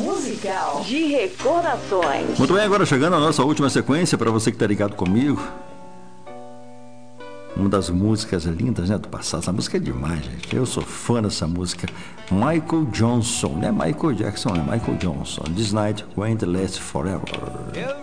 musical de recordações. Muito bem, agora chegando a nossa última sequência, para você que está ligado comigo. Uma das músicas lindas, né, do passado. Essa música é demais, gente. Eu sou fã dessa música. Michael Johnson, não é Michael Jackson, é Michael Johnson. This Night Won't Last Forever.